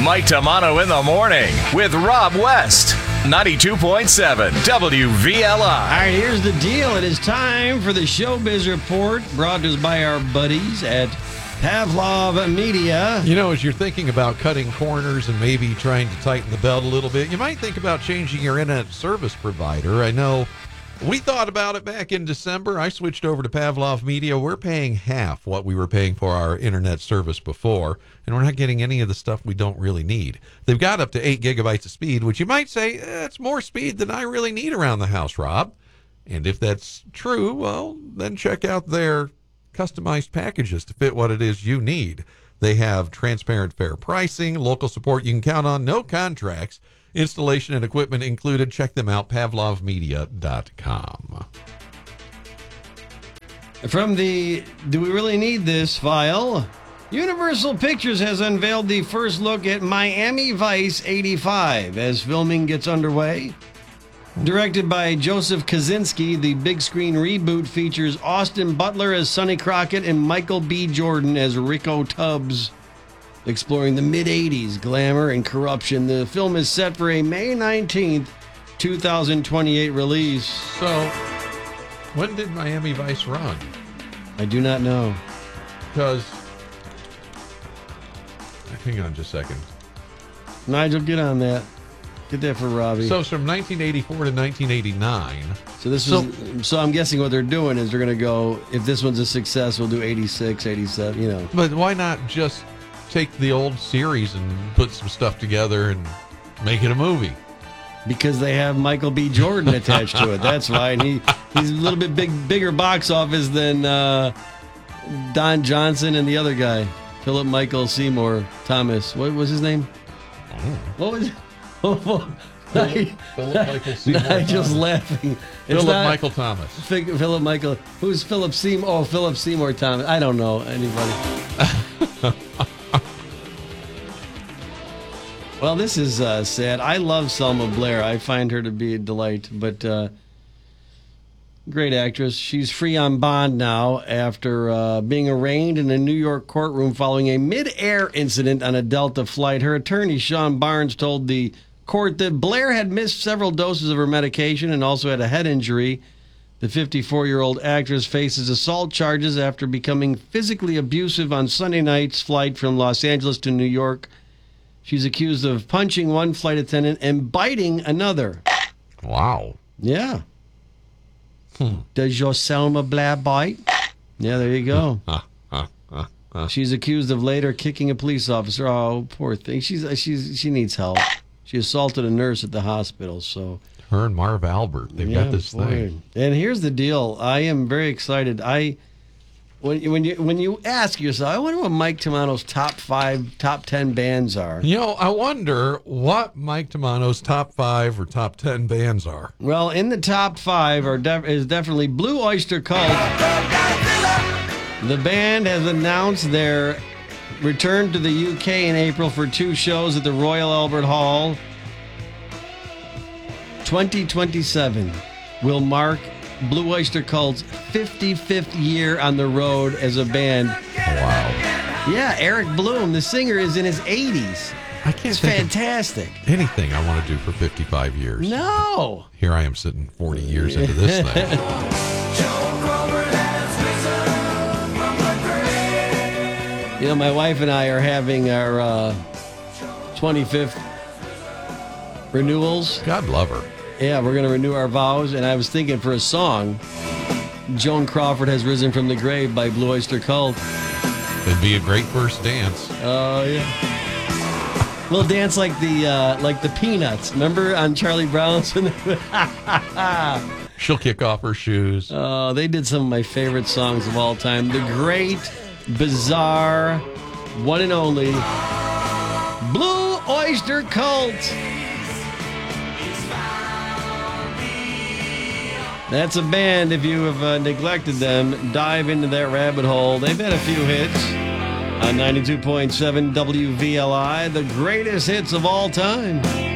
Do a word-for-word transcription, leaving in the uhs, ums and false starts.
Mike Tamano in the morning with Rob West. ninety-two point seven W V L I. All right, here's the deal. It is time for the Showbiz Report, brought to us by our buddies at Pavlov Media. You know, as you're thinking about cutting corners and maybe trying to tighten the belt a little bit, you might think about changing your internet service provider. I know we thought about it back in December. I switched over to Pavlov Media. We're paying half what we were paying for our internet service before, and we're not getting any of the stuff we don't really need. They've got up to eight gigabytes of speed, which you might say, eh, it's more speed than I really need around the house, Rob. And if that's true, well, then check out their customized packages to fit what it is you need. They have transparent, fair pricing, local support you can count on, no contracts, installation and equipment included. Check them out, pavlov media dot com. From the Do We Really Need This file, Universal Pictures has unveiled the first look at Miami Vice eighty-five as filming gets underway. Directed by Joseph Kosinski, the big screen reboot features Austin Butler as Sonny Crockett and Michael B. Jordan as Rico Tubbs. Exploring the mid-eighties glamour and corruption, the film is set for a May nineteenth, twenty twenty-eight release. So, when did Miami Vice run? I do not know. Because, hang on just a second. Nigel, get on that. Get that for Robbie. So it's from nineteen eighty-four to nineteen eighty-nine. So this so, was, so I'm guessing what they're doing is they're going to go, if this one's a success, we'll do eighty-six, eighty-seven, you know. But why not just take the old series and put some stuff together and make it a movie? Because they have Michael B. Jordan attached to it. That's why. And he, he's a little bit big, bigger box office than uh, Don Johnson and the other guy, Philip Michael Seymour Thomas. What was his name? What was it? Philip, Philip Michael Seymour I'm just Thomas. laughing. Philip not, Michael Thomas. Philip Michael. Who's Philip Seymour? Oh, Philip Seymour Thomas. I don't know anybody. Well, this is uh, sad. I love Selma Blair. I find her to be a delight, but uh, great actress. She's free on bond now after uh, being arraigned in a New York courtroom following a mid-air incident on a Delta flight. Her attorney, Sean Barnes, told the court that Blair had missed several doses of her medication and also had a head injury. The fifty-four-year-old actress faces assault charges after becoming physically abusive on Sunday night's flight from Los Angeles to New York. She's accused of punching one flight attendant and biting another. Wow. Yeah. Hmm. Does your Selma Blair bite? Yeah, there you go. Uh, uh, uh, uh. She's accused of later kicking a police officer. Oh, poor thing. She's she's she needs help. She assaulted a nurse at the hospital. So her and Marv Albert, they've yeah, got this boy. thing. And here's the deal. I am very excited. I when you when you when you ask yourself, I wonder what Mike Tamano's top five, top ten bands are. You know, I wonder what Mike Tamano's top five or top ten bands are. Well, in the top five are def- is definitely Blue Oyster Cult. The band has announced their return to the U K in April for two shows at the Royal Albert Hall. twenty twenty-seven will mark Blue Oyster Cult's fifty-fifth year on the road as a band. Wow. Yeah, Eric Bloom, the singer, is in his eighties. I can't It's think fantastic. of anything I want to do for fifty-five years. No. Here I am sitting forty years into this thing. You know, my wife and I are having our uh, twenty-fifth renewals. God love her. Yeah, we're going to renew our vows, and I was thinking for a song, Joan Crawford Has Risen from the Grave by Blue Oyster Cult. It'd be a great first dance. Oh, yeah. We'll dance like the uh, like the Peanuts. Remember on Charlie Brown's? She'll kick off her shoes. Oh, they did some of my favorite songs of all time. The great, bizarre, one and only Blue Oyster Cult. That's a band. If you have uh, neglected them, dive into that rabbit hole. They've had a few hits on ninety-two point seven W V L I, the greatest hits of all time.